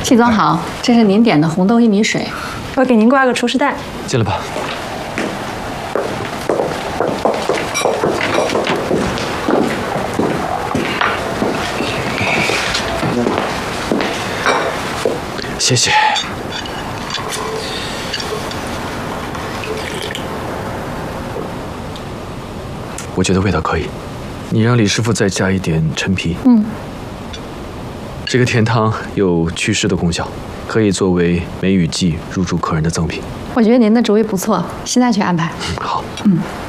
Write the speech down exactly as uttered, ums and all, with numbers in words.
季总好，这是您点的红豆薏米水， 我给您挂个厨师袋。 进来吧。谢谢。我觉得味道可以。你让李师傅再加一点陈皮。 嗯。 这个甜汤有祛湿的功效，可以作为梅雨季入住客人的赠品。 我觉得您的主意不错，现在去安排。 好。 嗯。